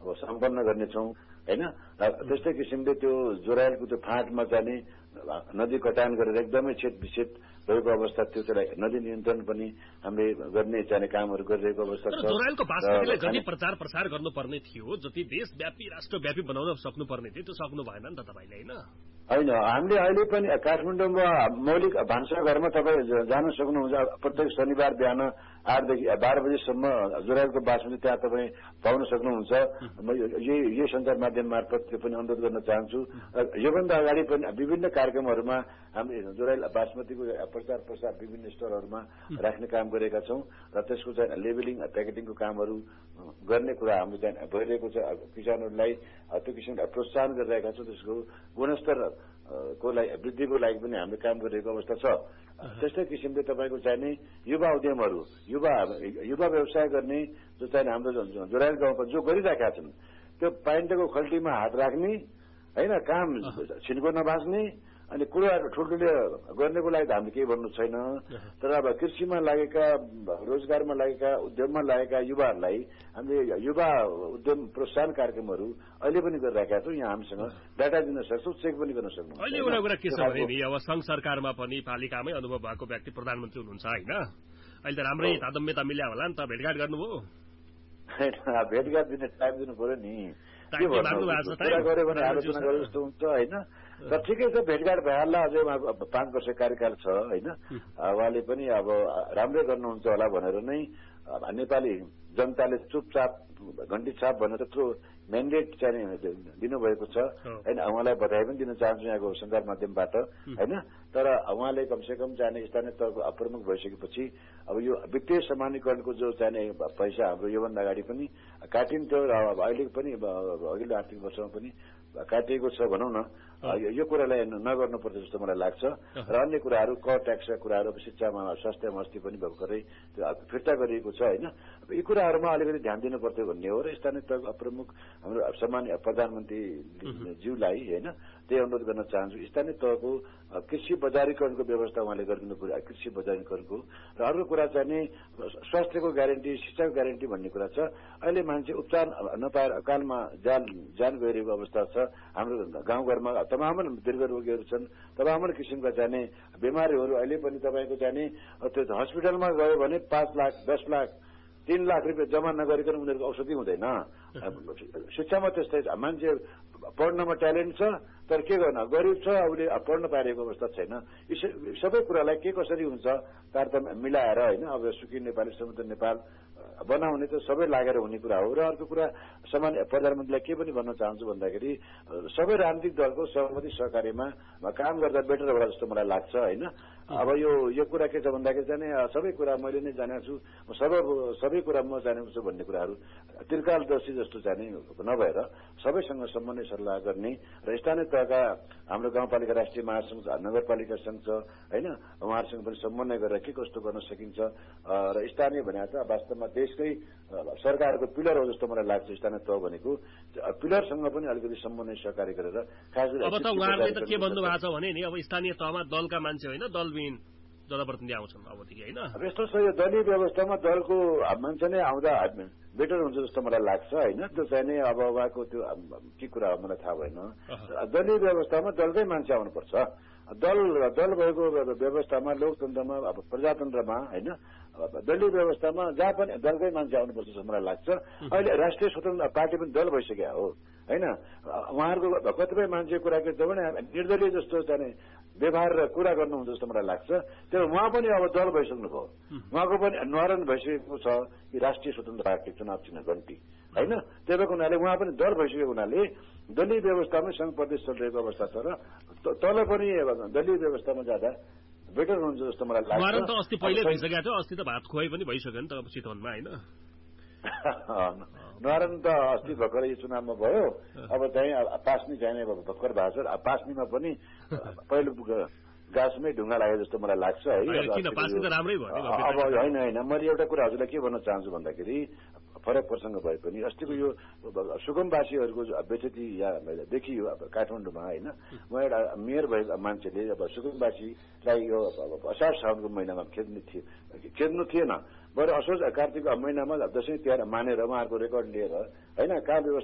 सम्पन्न गर्नेछौँ हैन। त्यस्तै किसिमले त्यो जोराइलको त्यो फाँटमा चाहिँ नदी कटान गरेर एकदमै छेद विच्छेद भएको अवस्था थियो। त्यसलाई नदी नियन्त्रण पनि हामीले गर्ने चाहिने कामहरू गरिरहेको अवस्था छ। जोराइलको बासमतीले जति प्रचार प्रसार गर्नुपर्ने थियो, जति देशव्यापी राष्ट्रव्यापी बनाउन सक्नुपर्ने थियो, त्यो सक्नु भएन नि त तपाईले हैन? होइन, हामीले अहिले पनि काठमाडौँमा मौलिक भान्साघरमा तपाईँ जान सक्नुहुन्छ। प्रत्येक शनिबार बिहान 8 देखि 12 बजेसम्म जोराइलको बासमती त्यहाँ तपाईँ पाउन सक्नुहुन्छ। म यही सञ्चार माध्यम मार्फत पनि अनुरोध गर्न चाहन्छु। योभन्दा अगाडि पनि विभिन्न कार्यक्रमहरूमा हामीले जोराइल बासमतीको प्रचार प्रसार विभिन्न स्टलहरूमा राख्ने काम गरेका छौँ र त्यसको चाहिँ लेबलिङ प्याकेटिङको कामहरू गर्ने कुरा हाम्रो चाहिँ भइरहेको छ। किसानहरूलाई त्यो किसिमले प्रोत्साहन गरिरहेका छौँ। त्यसको गुणस्तर को लागि वृद्धिको लागि पनि हामीले काम गरिरहेको अवस्था छ। त्यस्तै किसिमले तपाईँको चाहिने युवा उद्यमहरू युवा व्यवसाय गर्ने जो चाहिँ हाम्रो जोराइल गाउँमा जो गरिरहेका छन्, त्यो पाइन्टको खल्टीमा हात राख्ने हैन, काम छिनको नभाँच्ने अनि कुराहरू ठुल्ठुलो गर्नेको लागि त हामीले केही भन्नु छैन। तर अब कृषिमा लागेका रोजगारमा लागेका उद्यममा लागेका युवाहरूलाई हामीले युवा उद्यम प्रोत्साहन कार्यक्रमहरू अहिले पनि गरिरहेका छौँ। यहाँ हामीसँग डाटा दिन सक्छौँ, चेक पनि गर्न सक्छौँ। अहिले एउटा कुरा के छ भने नि, अब संघ सरकारमा पनि पालिकामै अनुभव भएको व्यक्ति प्रधानमन्त्री हुनुहुन्छ हैन? अहिले त राम्रै तादम्यता मिल्या होला नि त, भेटघाट गर्नुभयो? भेटघाट दिने टाइम दिनु पर्यो नि, के भन्नु, कुरा गऱ्यो भने आलोचना गरे जस्तो हुन्छ हैन। तर ठिकै छ, भेटघाट भइहाल्ला। अझै उहाँको 5 वर्ष कार्यकाल छ हैन। उहाँले पनि अब राम्रै गर्नुहुन्छ होला भनेर नै नेपाली जनताले चुपचाप घण्टी छाप भनेर त्यत्रो म्यान्डेट चाहिँ दिनुभएको छ हैन। उहाँलाई बधाई पनि दिन चाहन्छु यहाँको सञ्चार माध्यमबाट हैन। तर उहाँले कमसेकम चाहिने स्थानीय तहको प्रमुख भइसकेपछि अब यो वित्तीय समानीकरणको जो चाहिने पैसा हाम्रो योभन्दा अगाडि पनि काटिन्थ्यो र अहिले पनि अघिल्लो आर्थिक वर्षमा पनि काटिएको छ भनौँ न। यो कुरालाई नगर्नुपर्छ जस्तो मलाई लाग्छ। र अन्य कुराहरू कर ट्याक्सका कुराहरू शिक्षामा स्वास्थ्यमा अस्ति पनि भर्खरै त्यो फिर्ता गरिएको छ हैन। यी कुराहरूमा अलिकति ध्यान दिनु पर्थ्यो भन्ने हो। र स्थानीय तहको प्रमुख हाम्रो सामान्य प्रधानमन्त्री ज्यूलाई हैन त्यही अनुरोध गर्न चाहन्छु। स्थानीय तहको कृषि बजारीकरणको व्यवस्था उहाँले गरिदिनु पर्यो, कृषि बजारीकरणको। र अर्को कुरा चाहिँ नि स्वास्थ्यको ग्यारेन्टी, शिक्षाको ग्यारेन्टी भन्ने कुरा छ। अहिले मान्छे उपचार नपाएर अकालमा जान गइरहेको अवस्था छ। हाम्रो गाउँघरमा तमाम दीर्घ रोगीहरू छन्, तमाम किसिमका चाहिने बिमारीहरू अहिले पनि तपाईँको चाहिने त्यो हस्पिटलमा गयो भने 5 लाख 10 लाख 3 लाख रुपियाँ जम्मा नगरिकन उनीहरूको औषधि हुँदैन। शिक्षामा त्यस्तै छ, मान्छे पढ्नमा ट्यालेन्ट छ तर के गर्न, गरिब छ, उसले पढ्न पाइरहेको अवस्था छैन। यी सबै कुरालाई के कसरी हुन्छ तारतम्य मिलाएर हैन। अब सुखी नेपाली समुद्र नेपाल बनाउने त सबै लागेर हुने कुरा हो। र अर्को कुरा सामान्य प्रधानमन्त्रीलाई के पनि भन्न चाहन्छु भन्दाखेरि सबै राजनीतिक दलको सहमति सहकार्यमा काम गर्दा बेटर होला जस्तो मलाई लाग्छ हैन। अब यो कुरा के छ भन्दाखेरि चाहिँ सबै कुरा मैले नै जानेको छु, सबै कुरा म जानेको छु भन्ने कुराहरू त्रिकालदर्शी जस्तो चाहिँ नभएर सबैसँग समन्वय सल्लाह गर्ने र स्थानीय तहका हाम्रो गाउँपालिका राष्ट्रिय महासंघ नगरपालिका संघ छ हैन, उहाँहरूसँग पनि समन्वय गरेर के कस्तो गर्न सकिन्छ। र स्थानीय भने त वास्तवमा देशकै सरकारको पिलर हो जस्तो मलाई लाग्छ। स्थानीय तह भनेको पिलरसँग पनि अलिकति समन्वय सहकार्य गरेर खास गरी अब त उहाँहरूले त के भन्नु भएको छ भने नि, अब स्थानीय तहमा दलका मान्छे होइन दलविहीन जनप्रतिनिधि आउँछन् अबदेखि हैन। अब यस्तो छ, यो दलीय व्यवस्थामा दलको मान्छे नै आउँदा बेटर हुन्छ जस्तो मलाई लाग्छ हैन। त्यो चाहिँ नै अब उहाँको त्यो के कुरा हो मलाई थाहा भएन। दलीय व्यवस्थामा दलकै मान्छे आउनुपर्छ। दल भएको व्यवस्थामा लोकतन्त्रमा अब प्रजातन्त्रमा हैन दलीय व्यवस्थामा जहाँ पनि दलकै मान्छे आउनुपर्छ जस्तो मलाई लाग्छ। अहिले राष्ट्रिय स्वतन्त्र पार्टी पनि दल भइसक्यो हो हैन। उहाँहरूको कतिपय मान्छे कुरा के छ भने निर्दलीय जस्तो चाहिँ व्यवहार र कुरा गर्नुहुन्छ जस्तो मलाई लाग्छ। त्यो उहाँ पनि अब दल भइसक्नु भयो, उहाँको पनि न्वारण भइसकेको छ कि राष्ट्रिय स्वतन्त्र पार्टी चुनाव चिन्ह घण्टी हैन। त्यही भएको हुनाले उहाँ पनि दल भइसकेको हुनाले दलीय व्यवस्थामै संघ प्रदेश चलिरहेको अवस्था छ र तल पनि दलीय व्यवस्थामा जाँदा बेटर हुन्छ जस्तो मलाई लाग्छ। न्वारण त अस्ति पहिले भइसकेको थियो, अस्ति त भात खुवाई पनि भइसक्यो नि त अब चितवनमा हैन। न्वारण त अस्ति भर्खरै यो चुनावमा भयो। अब चाहिँ पास्नी चाहिने भर्खर भएको छ। पास्नीमा पनि पहिलो गाछमै ढुङ्गा लाग्यो जस्तो मलाई लाग्छ है। अब होइन मैले एउटा कुरा हजुरलाई के भन्न चाहन्छु भन्दाखेरि फरक प्रसङ्ग भए पनि अस्तिको यो सुगमवासीहरूको बेचती यहाँ देखियो अब काठमाडौँमा हैन। म एउटा मेयर भएको मान्छेले अब सुगमवासीलाई यो असार साउनको महिनामा खेद्नु थिएन, बरु असोज कार्तिक महिनामा दशैं तिहार मानेर उहाँहरूको रेकर्ड लिएर हैन काम